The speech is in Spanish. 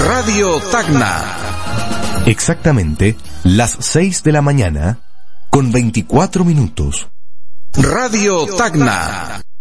Radio Tacna. Exactamente las 6 de la mañana con 24 minutos. Radio Tacna.